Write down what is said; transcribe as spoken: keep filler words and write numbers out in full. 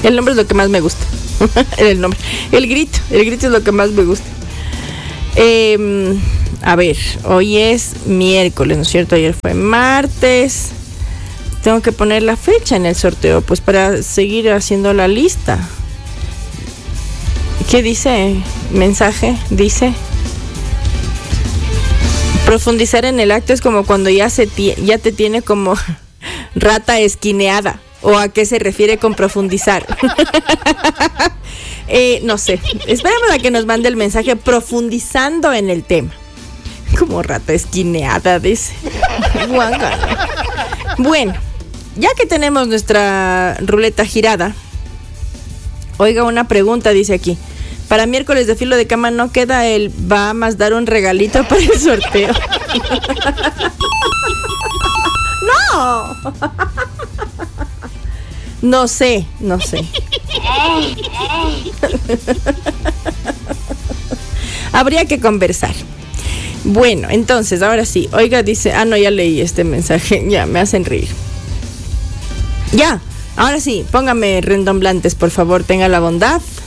El nombre es lo que más me gusta. El nombre. El grito. El grito es lo que más me gusta. Eh, a ver, hoy es miércoles, ¿no es cierto? Ayer fue martes. Tengo que poner la fecha en el sorteo, pues para seguir haciendo la lista. ¿Qué dice? Mensaje, dice. Profundizar en el acto es como cuando ya, se t- ya te tiene como rata esquineada. ¿O a qué se refiere con profundizar? eh, no sé. Esperemos a que nos mande el mensaje profundizando en el tema. Como rata esquineada, dice. Bueno, ya que tenemos nuestra ruleta girada, oiga, una pregunta, dice aquí. Para miércoles de filo de cama no queda el Bahamas dar un regalito para el sorteo. ¡No! No sé, no sé. Habría que conversar. Bueno, entonces, ahora sí. Oiga, dice... Ah, no, ya leí este mensaje. Ya, me hacen reír. Ya, ahora sí. Póngame redomblantes, por favor. Tenga la bondad.